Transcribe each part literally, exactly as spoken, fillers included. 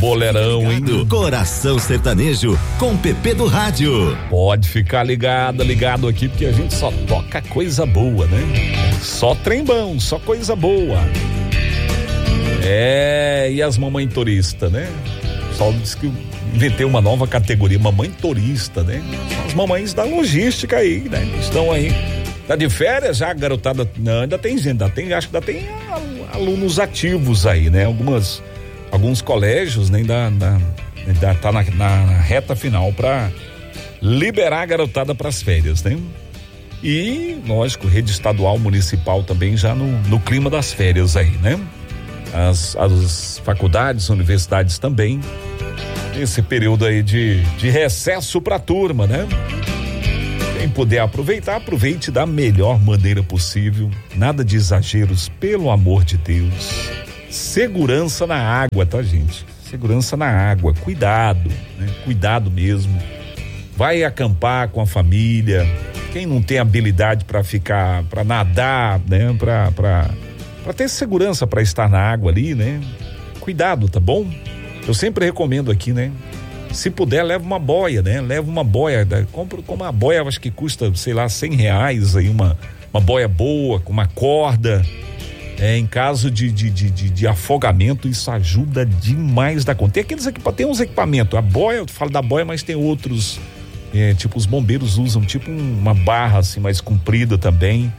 bolerão, hein? Coração Sertanejo com Pepe do Rádio. Pode ficar ligado, ligado aqui, porque a gente só toca coisa boa, né? Só trem bom, só coisa boa. É, e as mamães turistas, né? Só disse que inventei uma nova categoria, mamãe turista, né? São as mamães da logística aí, né? Estão aí. Tá de férias já, garotada? Não, ainda tem gente, ainda tem, acho que ainda tem alunos ativos aí, né? Algumas, alguns colégios, né? Ainda, ainda, ainda tá na, na reta final pra liberar a garotada pras férias, né? E, lógico, rede estadual, municipal também já no, no clima das férias aí, né? As, as faculdades, universidades também, esse período aí de, de recesso pra turma, né? Quem puder aproveitar, aproveite da melhor maneira possível, nada de exageros, pelo amor de Deus. Segurança na água, tá, gente? Segurança na água, cuidado, né? Cuidado mesmo. Vai acampar com a família. Quem não tem habilidade para ficar, para nadar, né? Para para para ter segurança para estar na água ali, né? Cuidado, tá bom? Eu sempre recomendo aqui, né? Se puder, leva uma boia, né? Leva uma boia, né? Compra com uma boia, acho que custa, sei lá, cem reais aí, uma, uma boia boa, com uma corda. É, em caso de, de, de, de, de afogamento, isso ajuda demais da conta. Tem aqueles equipamentos, tem uns equipamentos, a boia, eu falo da boia, mas tem outros, é, tipo os bombeiros usam, tipo uma barra assim, mais comprida também.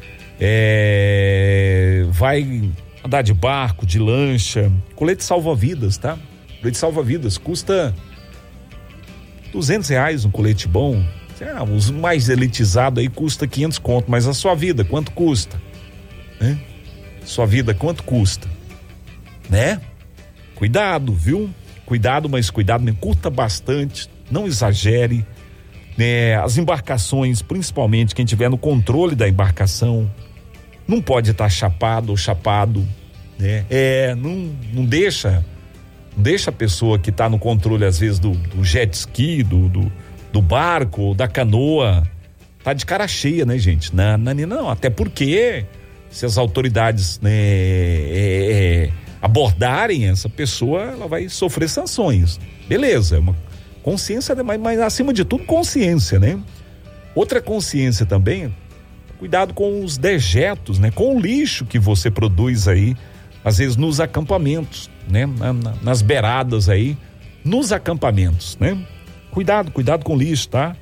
É, vai andar de barco, de lancha, colete salva-vidas, tá? Colete salva-vidas custa duzentos reais um colete bom. Ah, os mais elitizados aí custa quinhentos conto, mas a sua vida, quanto custa? Né? Sua vida, quanto custa? Né? Cuidado, viu? Cuidado, mas cuidado, me curta bastante, não exagere, né? As embarcações, principalmente quem tiver no controle da embarcação, não pode estar chapado ou chapado, né? É, não, não deixa, não deixa a pessoa que está no controle, às vezes, do, do jet ski, do, do, do barco, da canoa, tá de cara cheia, né, gente? Não, não, não, até porque se as autoridades, né, é, é, abordarem essa pessoa, ela vai sofrer sanções. Beleza, é uma consciência, mas, mas acima de tudo, consciência, né? Outra consciência também, cuidado com os dejetos, né? Com o lixo que você produz aí, às vezes nos acampamentos, né? Na, na, nas beiradas aí, nos acampamentos, né? Cuidado, cuidado com o lixo, tá?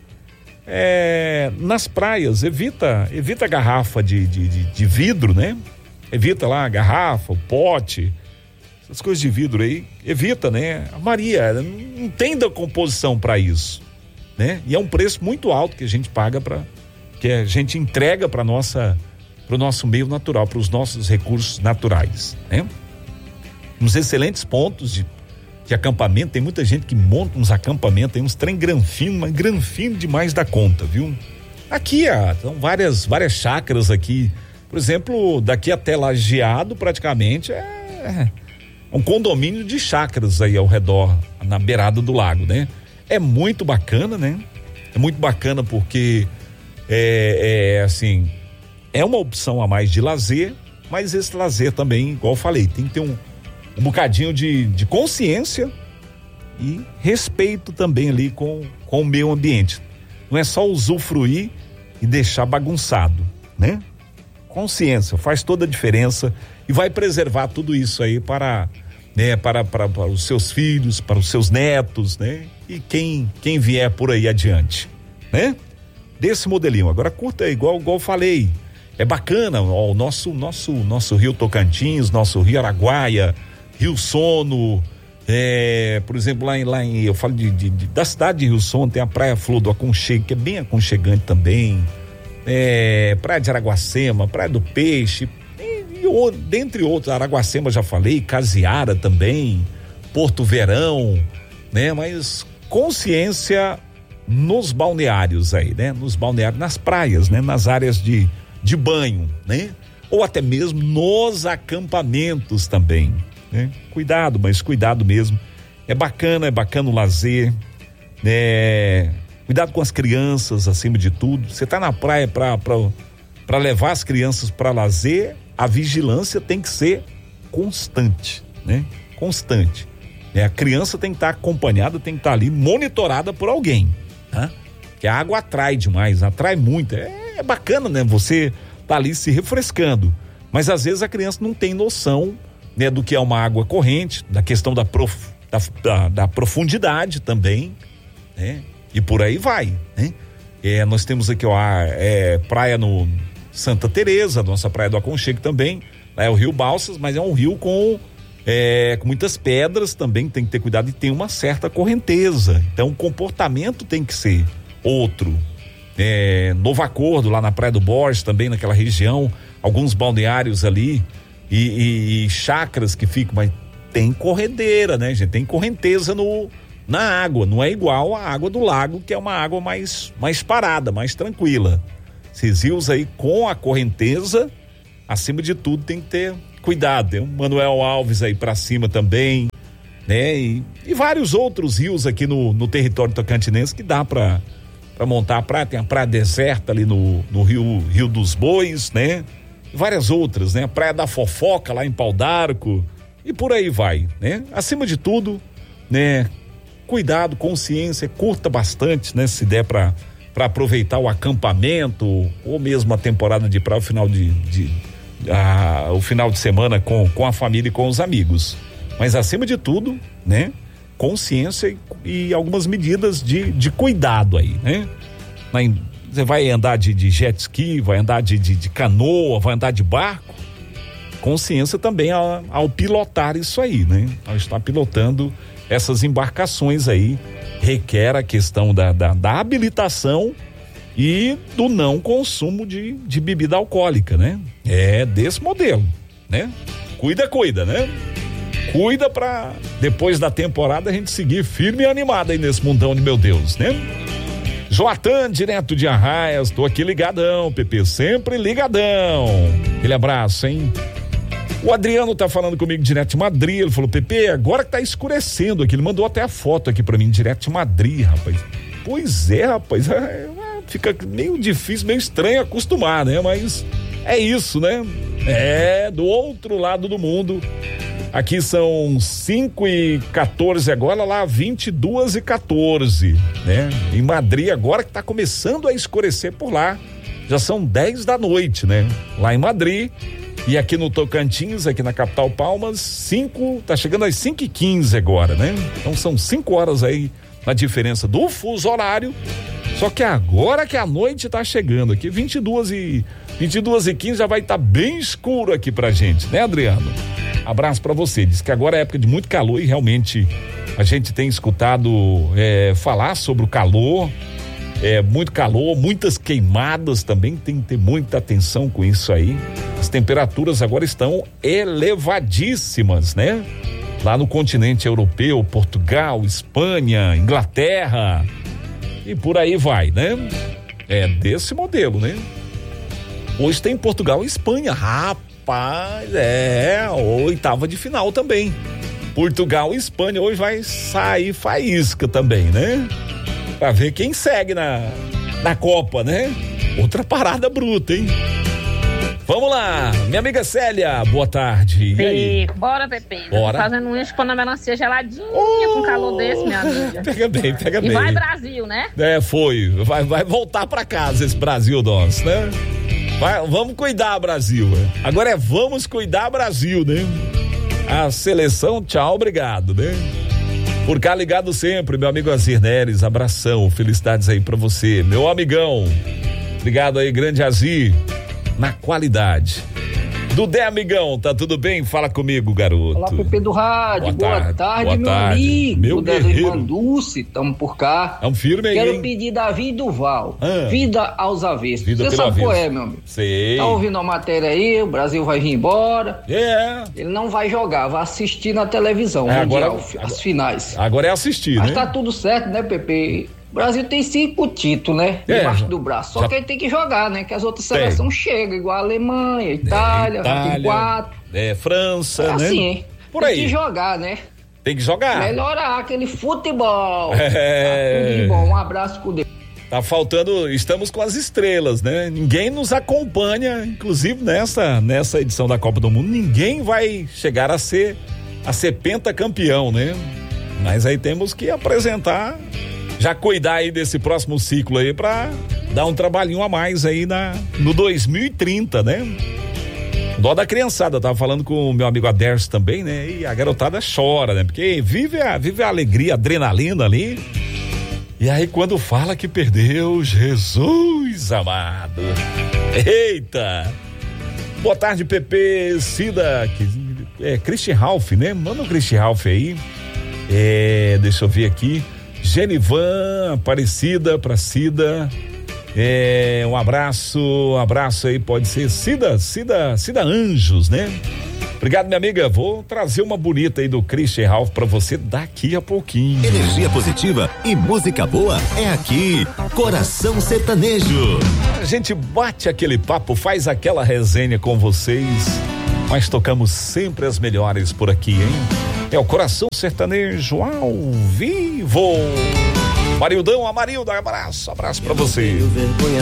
É, nas praias, evita, evita a garrafa de, de, de, de vidro, né? Evita lá a garrafa, o pote, essas coisas de vidro aí, evita, né? A Maria, não tem decomposição para isso, né? E é um preço muito alto que a gente paga para, que a gente entrega para nossa, para o nosso meio natural, para os nossos recursos naturais, né? Uns excelentes pontos de, de acampamento, tem muita gente que monta uns acampamentos, tem uns trem granfino, mas granfino demais da conta, viu? Aqui, ah, são várias, várias chácaras aqui, por exemplo, daqui até Lajeado praticamente é um condomínio de chácaras aí ao redor, na beirada do lago, né? É muito bacana, né? É muito bacana porque é, é assim, é uma opção a mais de lazer, mas esse lazer também, igual eu falei, tem que ter um, um bocadinho de, de consciência e respeito também ali com, com o meio ambiente. Não é só usufruir e deixar bagunçado, né? Consciência faz toda a diferença e vai preservar tudo isso aí para, né, para, para, para os seus filhos, para os seus netos, né? E quem, quem vier por aí adiante, né? Desse modelinho. Agora curta igual, igual eu falei. É bacana, ó, o nosso, nosso, nosso Rio Tocantins, nosso Rio Araguaia, Rio Sono, é, por exemplo, lá em, lá em eu falo de, de, de, da cidade de Rio Sono, tem a Praia Flor do Aconchego, que é bem aconchegante também, é, Praia de Araguacema, Praia do Peixe, e, e, dentre outros, Araguacema já falei, Casiara também, Porto Verão, né? Mas consciência nos balneários aí, né? Nos balneários, nas praias, né? Nas áreas de, de banho, né? Ou até mesmo nos acampamentos também, né? Cuidado, mas cuidado mesmo. É bacana, é bacana o lazer, né? Cuidado com as crianças, acima de tudo. Você tá na praia para para levar as crianças para lazer, a vigilância tem que ser constante, né? Constante. É, a criança tem que estar acompanhada, tem que estar ali monitorada por alguém, tá? Que a água atrai demais, atrai muito. É, é bacana, né? Você tá ali se refrescando, mas às vezes a criança não tem noção, né, do que é uma água corrente, da questão da, prof, da, da, da profundidade também, né? E por aí vai, né? É, nós temos aqui, ó, a é, praia no Santa Teresa, nossa praia do Aconchego também, lá é o Rio Balsas, mas é um rio com, é, com muitas pedras também, tem que ter cuidado e tem uma certa correnteza, então o comportamento tem que ser outro. É, Novo Acordo, lá na Praia do Borges, também naquela região, alguns balneários ali e, e, e chacras que ficam, mas tem corredeira, né, gente? Tem correnteza no, na água, não é igual a água do lago, que é uma água mais, mais parada, mais tranquila. Esses rios aí com a correnteza, acima de tudo tem que ter cuidado. Tem o Manuel Alves aí pra cima também, né? E, e vários outros rios aqui no, no território tocantinense que dá pra para montar a praia, tem a praia deserta ali no, no Rio, Rio dos Bois, né? E várias outras, né? A Praia da Fofoca lá em Pau d'Arco e por aí vai, né? Acima de tudo, né? Cuidado, consciência, curta bastante, né? Se der para para aproveitar o acampamento ou mesmo a temporada de praia, o final de, de a, o final de semana com, com a família e com os amigos. Mas acima de tudo, né? Consciência e, e algumas medidas de, de cuidado aí, né? Você vai andar de, de jet ski, vai andar de, de, de canoa, vai andar de barco, consciência também ao, ao pilotar isso aí, né? Ao estar pilotando essas embarcações aí, requer a questão da, da, da habilitação e do não consumo de, de bebida alcoólica, né? É desse modelo, né? Cuida, cuida, né? Cuida pra depois da temporada a gente seguir firme e animado aí nesse mundão de meu Deus, né? Joatan, direto de Arraias, tô aqui ligadão, Pepe, sempre ligadão. Aquele abraço, hein? O Adriano tá falando comigo direto de Madrid, ele falou, Pepe, agora que tá escurecendo aqui, ele mandou até a foto aqui pra mim, direto de Madrid, rapaz. Pois é, rapaz, é, fica meio difícil, meio estranho acostumar, né? Mas é isso, né? É, do outro lado do mundo. Aqui são cinco e quatorze agora, lá vinte e duas e quatorze, né? Em Madrid agora que tá começando a escurecer por lá, já são dez da noite, né? Lá em Madrid e aqui no Tocantins, aqui na capital Palmas, cinco, tá chegando às cinco e quinze agora, né? Então são cinco horas aí na diferença do fuso horário, só que agora que a noite tá chegando aqui, vinte e duas e quinze já vai estar tá bem escuro aqui pra gente, né, Adriano? Abraço pra você, diz que agora é época de muito calor e realmente a gente tem escutado é, falar sobre o calor, é, muito calor, muitas queimadas também, tem que ter muita atenção com isso aí. As temperaturas agora estão elevadíssimas, né? Lá no continente europeu, Portugal, Espanha, Inglaterra e por aí vai, né? É desse modelo, né? Hoje tem Portugal e Espanha, rapaz. Rapaz, é, oitava de final também. Portugal e Espanha hoje vai sair faísca também, né? Pra ver quem segue na, na Copa, né? Outra parada bruta, hein? Vamos lá, minha amiga Célia, boa tarde. E aí? Bora, Pepe. Bora. Fazendo um quando a melancia geladinha, oh, com calor desse, minha amiga. Pega bem, pega e bem. E vai Brasil, né? É, foi. Vai, vai voltar pra casa esse Brasil nosso, né? Vai, vamos cuidar, Brasil. Agora é vamos cuidar, Brasil, né? A seleção, tchau, obrigado, né? Por cá ligado sempre, meu amigo Azir Neres, abração, felicidades aí pra você, meu amigão. Obrigado aí, grande Azir, na qualidade. Dudé, amigão, tá tudo bem? Fala comigo, garoto. Olá, Pepe do Rádio. Boa, Boa tarde, tarde, boa meu tarde. amigo. Meu Dudé guerreiro. do Dulce, tamo por cá. É um firme aí, Quero hein? pedir Davi Duval. Ah. Vida aos avessos. Vida Você pelo sabe qual avesso. é, meu amigo? Sei. Tá ouvindo a matéria aí, o Brasil vai vir embora. É. Ele não vai jogar, vai assistir na televisão, É, mundial, agora- as agora- finais. Agora é assistir, Mas né? tá tudo certo, né, Pepe? O Brasil tem cinco títulos, né? É, Debaixo já- do braço. Só já- que ele tem que jogar, né? Que as outras Tem. seleções chegam, igual a Alemanha, Itália, já tem quatro. É, França, É né? assim, hein? Por tem aí. que jogar, né? Tem que jogar. Melhorar aquele futebol. É. Tá tudo de bom. Um abraço com Deus. Tá faltando, estamos com as estrelas, né? Ninguém nos acompanha, inclusive nessa, nessa edição da Copa do Mundo, ninguém vai chegar a ser, a ser pentacampeão, né? Mas aí temos que apresentar, já cuidar aí desse próximo ciclo aí pra dar um trabalhinho a mais aí na, no dois mil e trinta, né? Dó da criançada, eu tava falando com o meu amigo Aderso também, né? E a garotada chora, né? Porque vive a, vive a alegria, a adrenalina ali. E aí quando fala que perdeu, Jesus amado. Eita! Boa tarde, Pepe, Cida, que, é, Christian Ralph, né? Manda o Christian Ralph aí. É, deixa eu ver aqui. Genivan, Aparecida pra Cida. É, um abraço, um abraço aí, pode ser Cida, Cida, Cida Anjos, né? Obrigado, minha amiga. Vou trazer uma bonita aí do Christian Ralph pra você daqui a pouquinho. Energia positiva e música boa é aqui. Coração Sertanejo. A gente bate aquele papo, faz aquela resenha com vocês, mas tocamos sempre as melhores por aqui, hein? É o Coração Sertanejo ao vivo. Marildão, Amarilda, abraço, abraço pra você.